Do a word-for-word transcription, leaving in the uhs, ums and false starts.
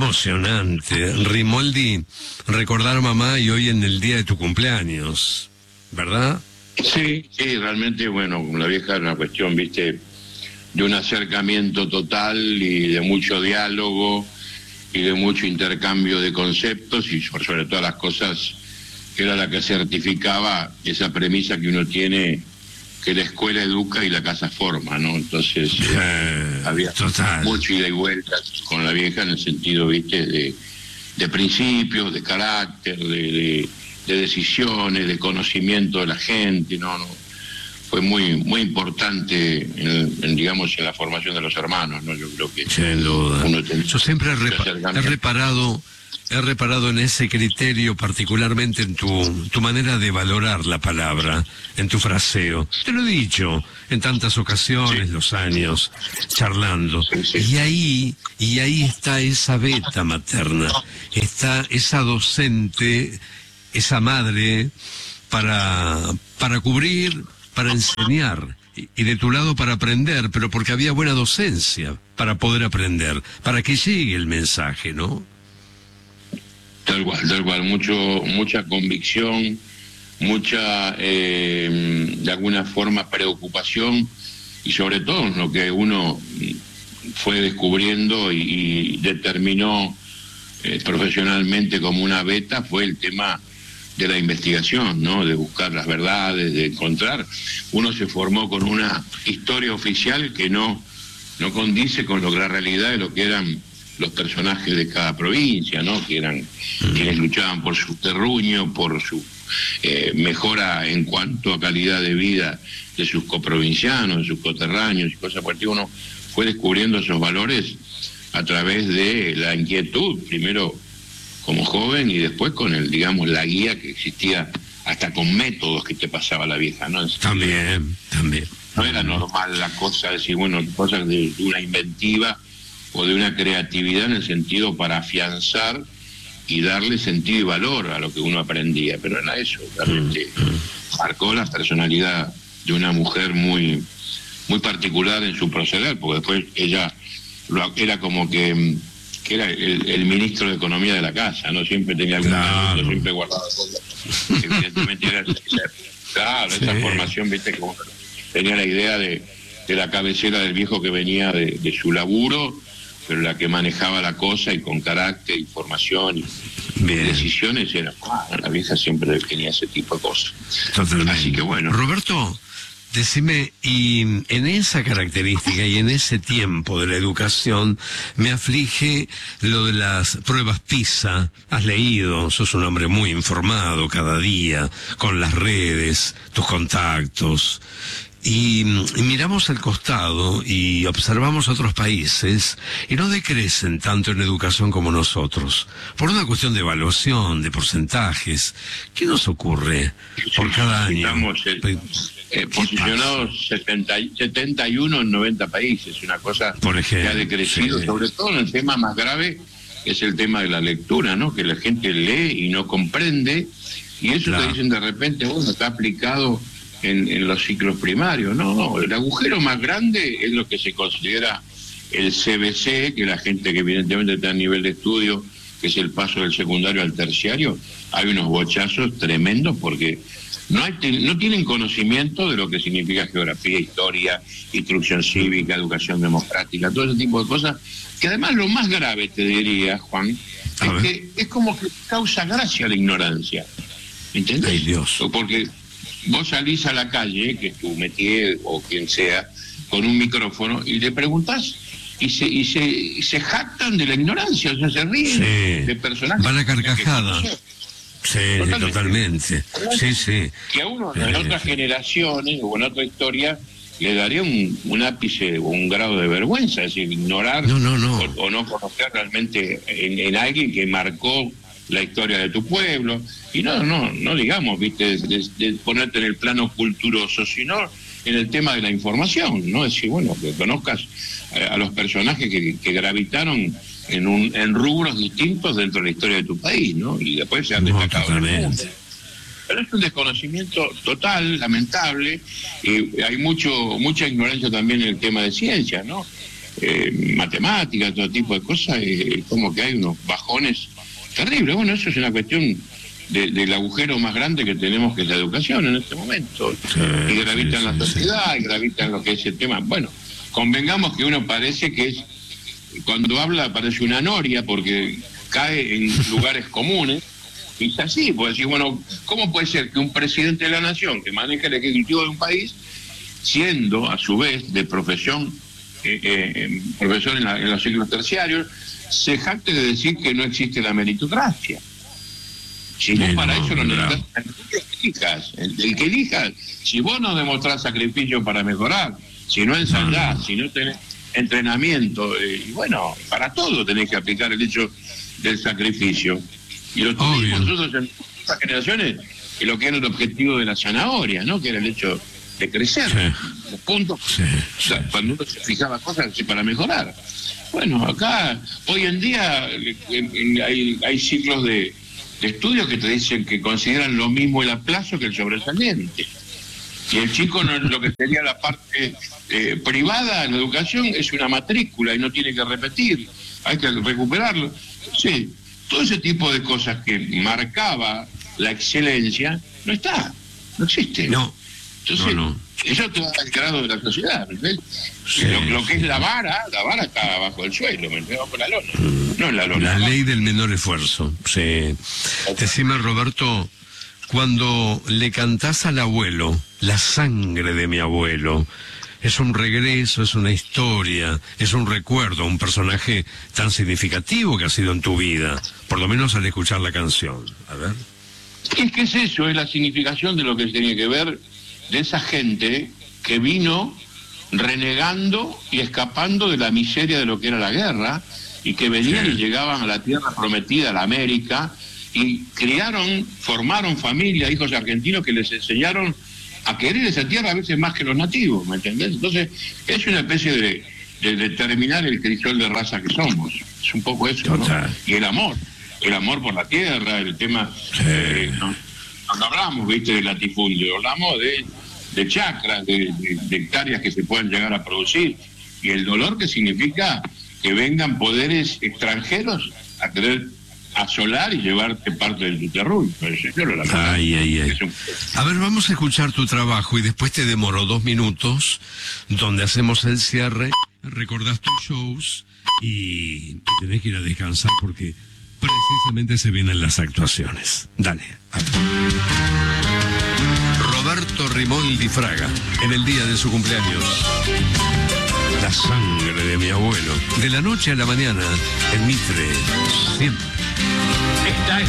emocionante. Rimoldi, recordar a mamá y hoy en el día de tu cumpleaños, ¿verdad? Sí, sí, realmente, bueno, con la vieja era una cuestión, viste, de un acercamiento total y de mucho diálogo y de mucho intercambio de conceptos y por sobre todas las cosas era la que certificaba esa premisa que uno tiene, que la escuela educa y la casa forma, ¿no? Entonces eh, había total. mucho ida y vuelta con la vieja en el sentido, viste, de, de principios, de carácter, de, de, de decisiones, de conocimiento de la gente, ¿no? no fue muy muy importante, en, en, digamos, en la formación de los hermanos, ¿no? Yo creo que... Sin duda. Uno Yo siempre he, repa he reparado... He reparado en ese criterio, particularmente en tu, tu manera de valorar la palabra, en tu fraseo. Te lo he dicho en tantas ocasiones, sí. los años, charlando. Sí, sí. Y ahí, y ahí está esa beta materna, está esa docente, esa madre, para, para cubrir, para enseñar. Y de tu lado para aprender, pero porque había buena docencia para poder aprender, para que llegue el mensaje, ¿no? Tal cual, tal cual, mucho, mucha convicción, mucha, eh, de alguna forma, preocupación y sobre todo lo que uno fue descubriendo y, y determinó eh, profesionalmente como una beta fue el tema de la investigación, ¿no? De buscar las verdades, de encontrar. Uno se formó con una historia oficial que no, no condice con lo, la realidad de lo que eran los personajes de cada provincia, ¿no? Que eran mm. quienes luchaban por su terruño, por su eh, mejora en cuanto a calidad de vida de sus coprovincianos, de sus coterráneos y cosas por el estilo. Uno fue descubriendo esos valores a través de la inquietud, primero como joven y después con el, digamos, la guía que existía hasta con métodos que te pasaba la vieja, ¿no? También, también. No era normal la cosa de decir, bueno, cosas de, de una inventiva o de una creatividad en el sentido para afianzar y darle sentido y valor a lo que uno aprendía, pero era eso, realmente marcó la personalidad de una mujer muy muy particular en su proceder, porque después ella lo, era como que, que era el, el ministro de Economía de la casa, no siempre tenía algún claro. negocio, siempre guardaba cosas, evidentemente era esa, claro, sí. esa formación, viste, como tenía la idea de, de la cabecera del viejo que venía de, de su laburo, pero la que manejaba la cosa y con carácter, información y Bien. decisiones era, ah, la vieja siempre tenía ese tipo de cosas. Totalmente. Así que bueno. Roberto, decime, y en esa característica y en ese tiempo de la educación me aflige lo de las pruebas PISA. Has leído, sos un hombre muy informado cada día, con las redes, tus contactos. Y, y miramos al costado y observamos otros países y no decrecen tanto en educación como nosotros, por una cuestión de evaluación, de porcentajes. ¿Qué nos ocurre por cada año? Estamos el, eh, posicionados setenta, setenta y uno en noventa países, una cosa por ejemplo, que ha decrecido, sí. sobre todo en el tema más grave, que es el tema de la lectura, ¿no? Que la gente lee y no comprende, y eso claro. te dicen de repente, bueno, está aplicado En, en los ciclos primarios. No, no, el agujero más grande es lo que se considera el C B C, que la gente que evidentemente está a nivel de estudio, que es el paso del secundario al terciario, hay unos bochazos tremendos porque no, hay, no tienen conocimiento de lo que significa geografía, historia, instrucción cívica, educación democrática, todo ese tipo de cosas, que además lo más grave, te diría, Juan, es que es como que causa gracia la ignorancia, ¿entendés? Ay, Dios. Porque vos salís a la calle, que es tu métier o quien sea, con un micrófono y le preguntás y se y se, y se jactan de la ignorancia, o sea, se ríen sí. de personajes. Van a carcajada. Sí, totalmente. totalmente. Sí, sí. Que a uno en otras generaciones o en otra historia le daría un, un ápice o un grado de vergüenza, es decir, ignorar no, no, no. O, o no conocer realmente en, en alguien que marcó la historia de tu pueblo, y no, no, no digamos, viste, de, de ponerte en el plano culturoso, sino en el tema de la información, ¿no? Es decir, bueno, que conozcas a, a los personajes que, que gravitaron en un en rubros distintos dentro de la historia de tu país, ¿no? Y después se han no, destacado en el mundo. Pero es un desconocimiento total, lamentable, y hay mucho mucha ignorancia también en el tema de ciencia, ¿no? eh, matemáticas, todo tipo de cosas, eh, como que hay unos bajones terribles. Bueno, eso es una cuestión de, del agujero más grande que tenemos, que es la educación en este momento. Sí, y gravita sí, en la sí, sociedad, sí. y gravita en lo que es el tema. Bueno, convengamos que uno parece que es, cuando habla parece una noria, porque cae en lugares comunes. Y es así, pues decir, bueno, ¿cómo puede ser que un presidente de la nación que maneja el ejecutivo de un país, siendo a su vez de profesión, eh, eh, profesor en, la, en los ciclos terciarios, se jacte de decir que no existe la meritocracia? Si no, para eso no necesitas que elijas. El, el que elijas, si vos no demostrás sacrificio para mejorar, si no ensayás, si no tenés entrenamiento, eh, y bueno, para todo tenés que aplicar el hecho del sacrificio. Y lo tuvimos nosotros en estas generaciones, y lo que era el objetivo de la zanahoria, ¿no? Que era el hecho de crecer, sí. los puntos, sí, sí, o sea, cuando uno se fijaba cosas para mejorar. Bueno, acá, hoy en día, hay, hay ciclos de, de estudios que te dicen que consideran lo mismo el aplazo que el sobresaliente. Y el chico, no, lo que sería la parte eh, privada en la educación, es una matrícula y no tiene que repetir, hay que recuperarlo. Sí. Todo ese tipo de cosas que marcaba la excelencia no está, no existe. No, Entonces, no, no. Eso te va al grado de la sociedad, ¿ves? Sí, lo, lo que es la vara, la vara está bajo el suelo, me bajo la lona, mm, no en la lona. La ley del menor esfuerzo, sí. Decime, Roberto, cuando le cantás al abuelo, la sangre de mi abuelo, es un regreso, es una historia, es un recuerdo, un personaje tan significativo que ha sido en tu vida, por lo menos al escuchar la canción. A ver. Es que es eso, es la significación de lo que tiene que ver de esa gente que vino renegando y escapando de la miseria de lo que era la guerra, y que venían sí. y llegaban a la tierra prometida, a la América, y criaron, formaron familia, hijos argentinos que les enseñaron a querer esa tierra a veces más que los nativos, ¿me entendés? Entonces, es una especie de, de determinar el crisol de raza que somos. Es un poco eso, ¿no? Y el amor, el amor por la tierra, el tema... Sí. Eh, ¿no? Cuando hablamos, viste, del latifundio, hablamos de, de chacras, de, de, de hectáreas que se pueden llegar a producir, y el dolor que significa que vengan poderes extranjeros a querer asolar y llevarte parte del tu terruño. Ay, ay, ay. Un... A ver, vamos a escuchar tu trabajo y después te demoro dos minutos donde hacemos el cierre, recordás tus shows y tenés que ir a descansar porque precisamente se vienen las actuaciones. Dale. A ver. Roberto Rimoldi Fraga, en el día de su cumpleaños. La sangre de mi abuelo. De la noche a la mañana, en Mitre, siempre.